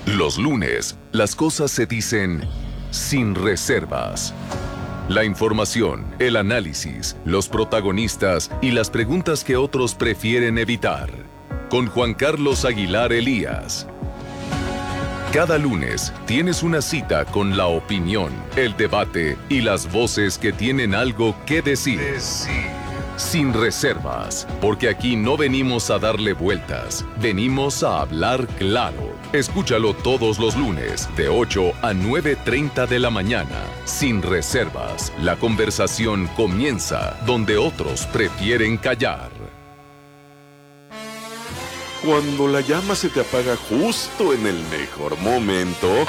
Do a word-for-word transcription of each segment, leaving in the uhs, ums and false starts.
Los lunes, las cosas se dicen sin reservas. La información, el análisis, los protagonistas y las preguntas que otros prefieren evitar. Con Juan Carlos Aguilar Elías. Cada lunes tienes una cita con la opinión, el debate y las voces que tienen algo que decir. decir. Sin reservas, porque aquí no venimos a darle vueltas, venimos a hablar claro. Escúchalo todos los lunes, de ocho a nueve treinta de la mañana. Sin reservas, la conversación comienza donde otros prefieren callar. Cuando la llama se te apaga justo en el mejor momento,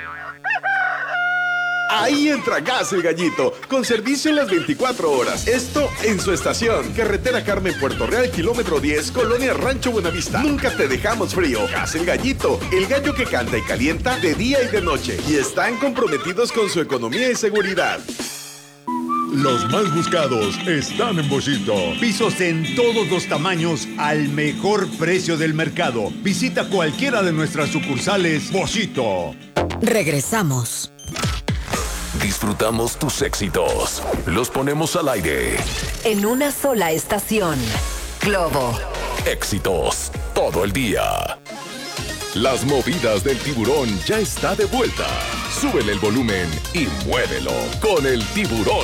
ahí entra Gas El Gallito, con servicio en las veinticuatro horas. Esto en su estación. Carretera Carmen Puerto Real, kilómetro diez, Colonia Rancho Buenavista. Nunca te dejamos frío. Gas El Gallito, el gallo que canta y calienta de día y de noche. Y están comprometidos con su economía y seguridad. Los más buscados están en Boschito. Pisos en todos los tamaños al mejor precio del mercado. Visita cualquiera de nuestras sucursales Boschito. Regresamos. Disfrutamos tus éxitos. Los ponemos al aire. En una sola estación. Globo. Éxitos todo el día. Las movidas del tiburón ya está de vuelta. Súbele el volumen y muévelo con el tiburón.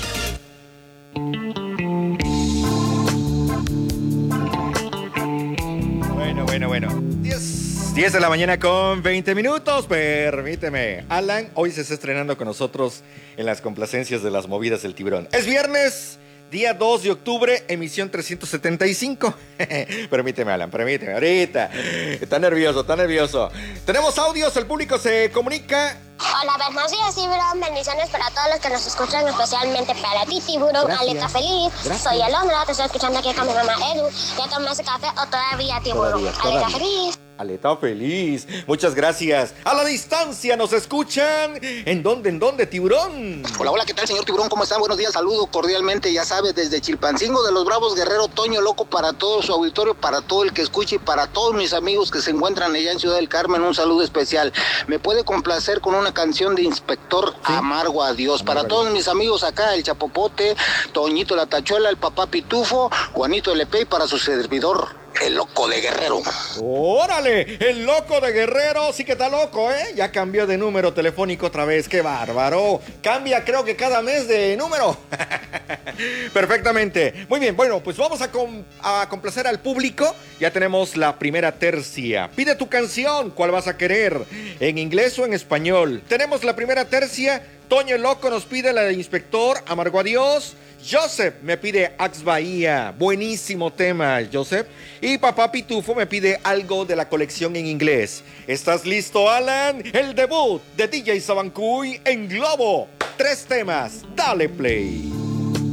Bueno, bueno, bueno. diez de la mañana con veinte minutos. Permíteme. Alan, hoy se está estrenando con nosotros en las complacencias de las movidas del tiburón. Es viernes, día dos de octubre, emisión trescientos setenta y cinco. Permíteme, Alan, permíteme. Ahorita. Está nervioso, está nervioso. Tenemos audios, el público se comunica. Hola, buenos días, tiburón. Bendiciones para todos los que nos escuchan, especialmente para ti, tiburón. Gracias. Aleta feliz. Gracias. Soy Alondra, te estoy escuchando aquí con mi mamá Edu. ¿Ya tomaste café o todavía, tiburón? Todavía, Aleta todavía. feliz. Aleta feliz. Muchas gracias. A la distancia nos escuchan. ¿En dónde, en dónde, tiburón? Hola, hola, ¿qué tal, señor tiburón? ¿Cómo están? Buenos días, saludo cordialmente, ya sabes, desde Chilpancingo de los Bravos, Guerrero, Toño Loco, para todo su auditorio, para todo el que escuche y para todos mis amigos que se encuentran allá en Ciudad del Carmen, un saludo especial. Me puede complacer con una canción de Inspector ¿Sí? Amargo Adiós. Amargo para adiós. Todos mis amigos acá, el Chapopote, Toñito la Tachuela, el Papá Pitufo, Juanito L P y para su servidor, el Loco de Guerrero. ¡Órale! El Loco de Guerrero sí que está loco, ¿eh? Ya cambió de número telefónico otra vez. ¡Qué bárbaro! Cambia creo que cada mes de número. Perfectamente. Muy bien, bueno, pues vamos a, com- a complacer al público. Ya tenemos la primera tercia. Pide tu canción. ¿Cuál vas a querer? ¿En inglés o en español? Tenemos la primera tercia. Toño el Loco nos pide la de Inspector Amargo Adiós. Joseph me pide Ax Bahía. Buenísimo tema, Joseph. Y Papá Pitufo me pide algo de la colección en inglés. ¿Estás listo, Alan? El debut de D J Sabancuy en Globo. Tres temas. Dale play.